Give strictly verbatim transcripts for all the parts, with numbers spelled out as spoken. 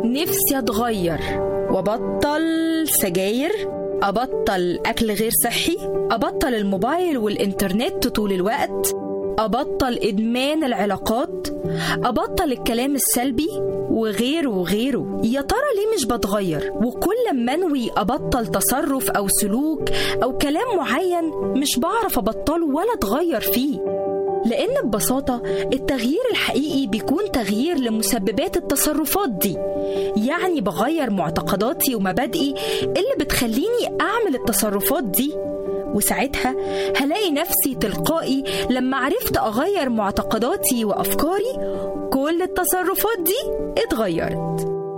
نفسي أتغير وأبطل سجاير، أبطل أكل غير صحي، أبطل الموبايل والإنترنت طول الوقت، أبطل إدمان العلاقات، أبطل الكلام السلبي وغيره وغيره. يا ترى ليه مش بتغير؟ وكل ما انوي أبطل تصرف أو سلوك أو كلام معين مش بعرف أبطله ولا أتغير فيه. لأن ببساطة التغيير الحقيقي بيكون تغيير لمسببات التصرفات دي، يعني بغير معتقداتي ومبادئي اللي بتخليني أعمل التصرفات دي، وساعتها هلاقي نفسي تلقائي لما عرفت أغير معتقداتي وأفكاري كل التصرفات دي اتغيرت.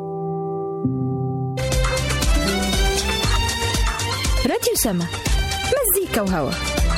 راديو سما، مزيكا وهوا.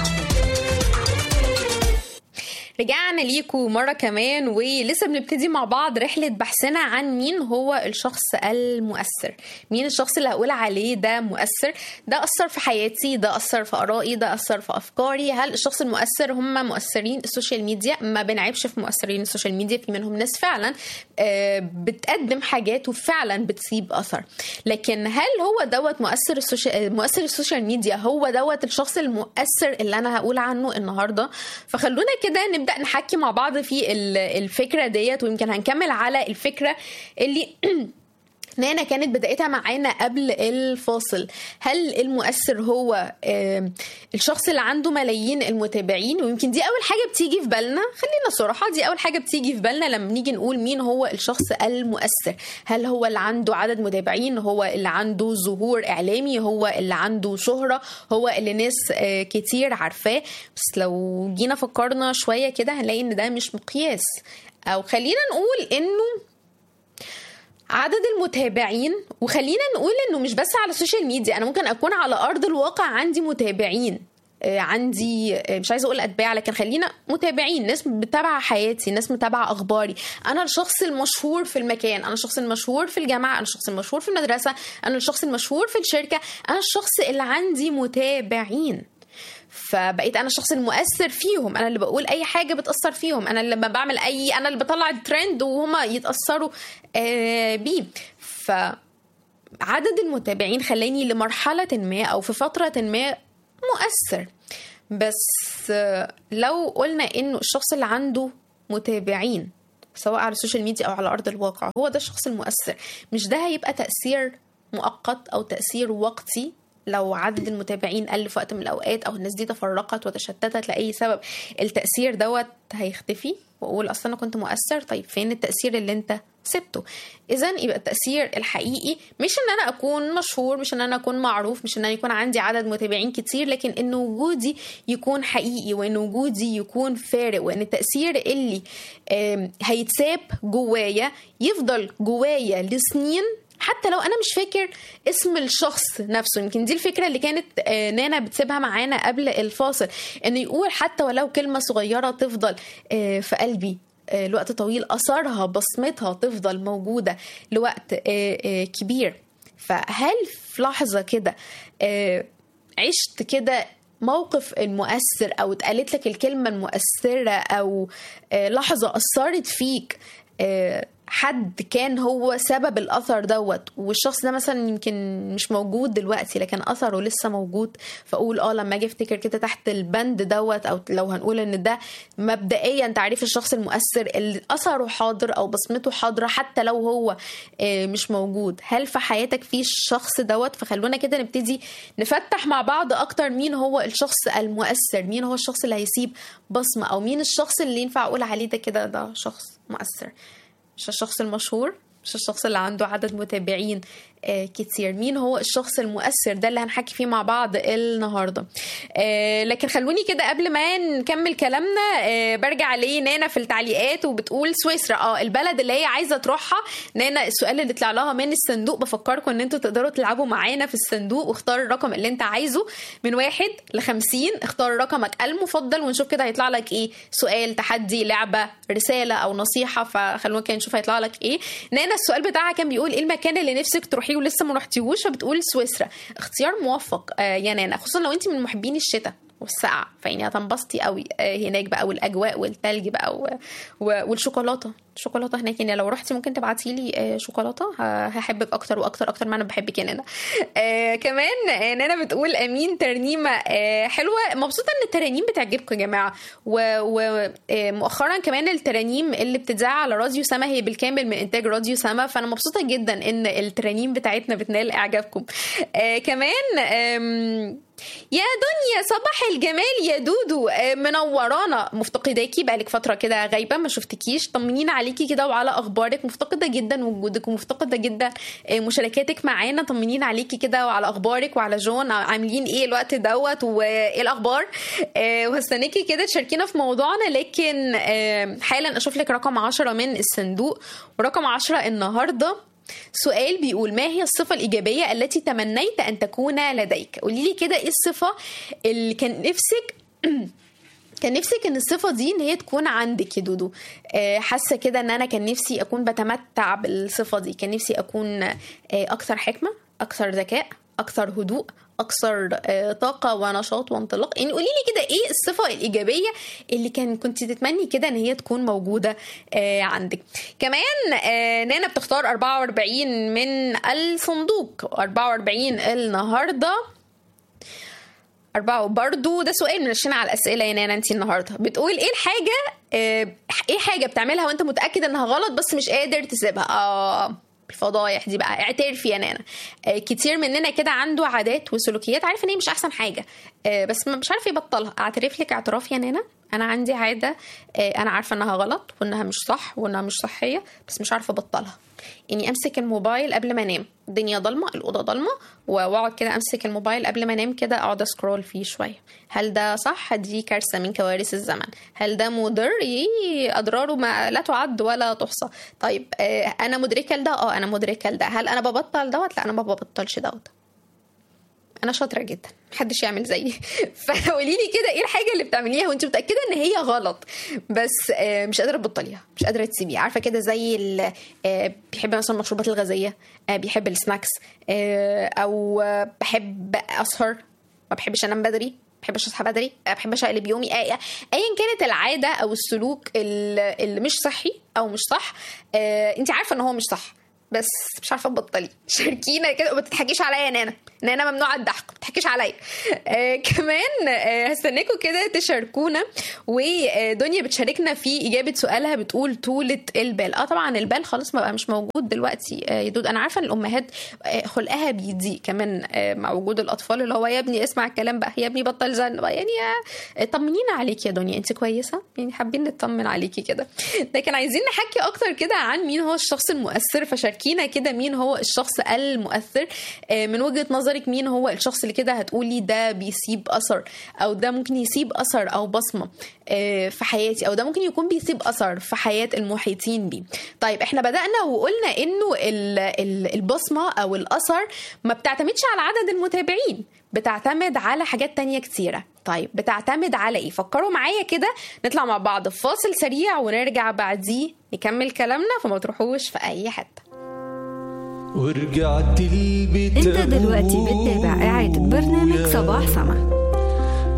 رجعنا ليكم مرة كمان ولسه بنبتدي مع بعض رحلة بحثنا عن مين هو الشخص المؤثر. مين الشخص اللي هقول عليه ده مؤثر، ده أثر في حياتي، ده أثر في آرائي، ده أثر في أفكاري. هل الشخص المؤثر هم مؤثرين السوشيال ميديا؟ ما بنعيبش في مؤثرين السوشيال ميديا، في منهم ناس فعلا بتقدم حاجات وفعلا بتسيب أثر، لكن هل هو دوت مؤثر السوشيال مؤثر السوشيال ميديا هو دوت الشخص المؤثر اللي أنا هقول عنه النهاردة؟ فخلونا كده نبدأ نحكي مع بعض في الفكرة ديت، ويمكن هنكمل على الفكرة اللي نانا كانت بدايتها معانا قبل الفاصل. هل المؤثر هو الشخص اللي عنده ملايين المتابعين؟ ويمكن دي أول حاجة بتيجي في بالنا، خلينا صراحة دي أول حاجة بتيجي في بالنا لما نيجي نقول مين هو الشخص المؤثر. هل هو اللي عنده عدد متابعين، هو اللي عنده ظهور إعلامي، هو اللي عنده شهرة، هو اللي ناس كتير عارفاه؟ بس لو جينا فكرنا شوية كده هنلاقي إن ده مش مقياس، أو خلينا نقول إنه عدد المتابعين، وخلينا نقول انه مش بس على السوشيال ميديا، انا ممكن اكون على ارض الواقع عندي متابعين، عندي مش عايزه اقول اتباع، لكن خلينا متابعين، ناس متابعه حياتي، ناس متابعه اخباري. انا الشخص المشهور في المكان، انا الشخص المشهور في الجامعه، انا الشخص المشهور في المدرسه، انا الشخص المشهور في الشركه، انا الشخص اللي عندي متابعين. فبقيت انا الشخص المؤثر فيهم، انا اللي بقول اي حاجه بتاثر فيهم، انا اللي بعمل اي انا اللي بطلع الترند وهما يتاثروا آه بيه. فعدد المتابعين خلاني لمرحله ما او في فتره ما مؤثر. بس آه لو قلنا انه الشخص اللي عنده متابعين سواء على السوشيال ميديا او على ارض الواقع هو ده الشخص المؤثر، مش ده هيبقى تاثير مؤقت او تاثير وقتي لو عدد المتابعين قل في وقت من الأوقات أو الناس دي تفرقت وتشتتت لأي سبب؟ التأثير دوت هيختفي وأقول أصلا أنا كنت مؤثر. طيب فين التأثير اللي أنت سبته؟ إذن يبقى التأثير الحقيقي مش أن أنا أكون مشهور، مش أن أنا أكون معروف، مش أن أنا يكون عندي عدد متابعين كتير، لكن أن وجودي يكون حقيقي، وأن وجودي يكون فارق، وأن التأثير اللي هيتساب جوايا يفضل جوايا لسنين حتى لو أنا مش فاكر اسم الشخص نفسه. يمكن دي الفكرة اللي كانت نانا بتسيبها معانا قبل الفاصل، إنه يقول حتى ولو كلمة صغيرة تفضل في قلبي لوقت طويل، أثرها بصمتها تفضل موجودة لوقت كبير. فهل في لحظة كده عشت كده موقف المؤثر أو اتقالت لك الكلمة المؤثرة أو لحظة أثرت فيك حد كان هو سبب الأثر دوت، والشخص ده مثلا يمكن مش موجود دلوقتي لكن أثره لسه موجود؟ فأقول آه لما أجي أفتكر كده تحت البند دوت، أو لو هنقول إن ده مبدئيا تعريف الشخص المؤثر اللي أثره حاضر أو بصمته حاضرة حتى لو هو مش موجود. هل في حياتك في الشخص دوت؟ فخلونا كده نبتدي نفتح مع بعض أكتر مين هو الشخص المؤثر، مين هو الشخص اللي هيسيب بصمة، أو مين الشخص اللي ينفع أقول عليه ده كده ده شخص مؤثر. مش الشخص المشهور، مش الشخص اللي عنده عدد متابعين آه كتير. مين هو الشخص المؤثر؟ ده اللي هنحكي فيه مع بعض النهاردة. آه لكن خلوني كده قبل ما نكمل كلامنا آه برجع ليه نانا في التعليقات وبتقول سويسرا، اه البلد اللي هي عايزة تروحها. نانا السؤال اللي طلع لها من الصندوق، بفكركم ان انتوا تقدروا تلعبوا معانا في الصندوق واختار الرقم اللي انت عايزه من واحد لخمسين. اختار رقمك المفضل ونشوف كده هيطلع لك ايه، سؤال، تحدي، لعبة، رسالة او نصيحة. فخلونا كده نشوف هيطلع لك ايه. نانا السؤال بتاعها كان بيقول ايه المكان اللي نفسك تروحيه ولسه ما رحتيهوش؟ فبتقول سويسرا. اختيار موفق آه يا نانا، خصوصا لو انت من محبين الشتاء والسقعه، فيعني هتنبسطي قوي آه هناك بقى، والاجواء والتلج بقى و... و... والشوكولاته شوكولاته هناك يعني. لو رحتي ممكن تبعتي لي شوكولاته هحبك اكتر واكتر اكتر ما انا بحبك يا نانا. آه كمان نانا بتقول امين ترنيمه آه حلوه. مبسوطه ان الترانيم بتعجبكم يا جماعه. ومؤخرا كمان الترانيم اللي بتتذاع على راديو سما هي بالكامل من انتاج راديو سما، فانا مبسوطه جدا ان الترانيم بتاعتنا بتنال اعجابكم. آه كمان آه يا دنيا صباح الجمال يا دودو، منورانا، مفتقداكي بقالك فتره كده غايبه ما شفتكيش، طمنينا عليكي كده وعلى اخبارك، مفتقده جدا وجودك ومفتقده جدا مشاركاتك معانا، طمنينا عليكي كده وعلى اخبارك وعلى جون عاملين ايه الوقت دوت وايه الاخبار، وهستناكي كده تشاركينا في موضوعنا. لكن حالا اشوف لك رقم عشرة من الصندوق، ورقم عشرة النهارده سؤال بيقول ما هي الصفة الإيجابية التي تمنيت أن تكون لديك؟ قولي لي كده إيه الصفة اللي كان نفسك كان نفسك ان الصفة دي ان هي تكون عندك يا دودو. أه حاسة كده ان انا كان نفسي اكون بتمتع بالصفة دي، كان نفسي اكون أه اكثر حكمة، اكثر ذكاء، اكثر هدوء، اكثر أه طاقة ونشاط وانطلاق. يعني قولي لي كده ايه الصفة الايجابية اللي كان كنت تتمني كده ان هي تكون موجودة أه عندك. كمان أه نانا بتختار أربعة وأربعين من الصندوق، أربعة وأربعين النهاردة أربعة برضو. ده سؤال منشينا على الأسئلة يا نانا انتي النهاردة. بتقول ايه الحاجة اه ايه حاجة بتعملها وانت متأكد انها غلط بس مش قادر تسيبها؟ اه الفضايح دي بقى، اعترفي يا نانا. اه كتير مننا كده عنده عادات وسلوكيات عارف ان هي مش احسن حاجة اه بس مش عارف يبطلها. اعترف لك اعتراف يا نانا، انا عندي عادة اه انا عارفة انها غلط وانها مش صح وانها مش صحية بس مش عارفة ابطلها. اني امسك الموبايل قبل ما انام، الدنيا ضلمه، الاوضه ضلمه، واقعد كده امسك الموبايل قبل ما انام كده اقعد اسكرول فيه شويه. هل ده صح؟ دي كارثه من كوارث الزمن. هل ده مضر؟ اضراره ما لا تعد ولا تحصى. طيب آه انا مدركه لده، اه انا مدركه لده. هل انا ببطل دوت؟ لا انا ما ببطلش دوت. انا شاطره جدا محدش يعمل زيي. فقولي لي كده ايه الحاجه اللي بتعمليها وانت متاكده ان هي غلط بس مش قادره تبطليها، مش قادره تسيبيها؟ عارفه كده زي اللي بيحب مثلا المشروبات الغازيه، بيحب السناكس، او بحب اسهر، ما بحبش انام بدري، ما بحبش اصحى بدري، ما بحبش اقلب يومي، ايا كانت العاده او السلوك اللي مش صحي او مش صح، انت عارفه ان هو مش صح بس مش عارفه تبطلي. شاركينا كده وما تضحكيش عليا يا نانا، نانا ممنوع الضحك، ما تضحكيش عليا. آه كمان آه هستناكم كده تشاركونا. ودنيا بتشاركنا في اجابه سؤالها، بتقول طولة البال. اه طبعا البال خلاص ما بقى مش موجود دلوقتي آه يا دود. انا عارفه ان الامهات آه خلقها بيضيق كمان آه مع وجود الاطفال، اللي هو يا ابني اسمع الكلام بقى، يا ابني بطل زن بقى. يعني آه طمنينا عليكي يا دنيا، انت كويسه؟ يعني حابين نطمن عليكي كده. لكن عايزين نحكي اكتر كده عن مين هو الشخص المؤثر. فشاركينا كده مين هو الشخص المؤثر آه من وجهه نظرك. مين هو الشخص اللي كده هتقولي ده بيسيب أثر، أو ده ممكن يسيب أثر أو بصمة في حياتي، أو ده ممكن يكون بيسيب أثر في حياة المحيطين بيه؟ طيب إحنا بدأنا وقلنا إنه البصمة أو الأثر ما بتعتمدش على عدد المتابعين، بتعتمد على حاجات تانية كتيرة. طيب بتعتمد على إيه؟ فكروا معايا كده. نطلع مع بعض في فاصل سريع ونرجع بعديه نكمل كلامنا، فما تروحوش في أي حتة. ورجعت البيت. انت دلوقتي بتتابع إعادة برنامج صباح سما.